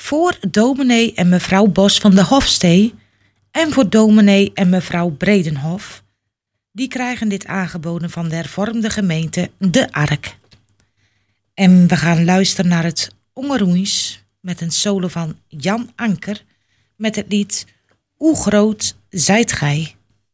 Voor dominee en mevrouw Bos van de Hofstee en voor dominee en mevrouw Bredenhof. Die krijgen dit aangeboden van de hervormde gemeente De Ark. En we gaan luisteren naar het Ongeroens met een solo van Jan Anker met het lied Hoe groot zijt gij?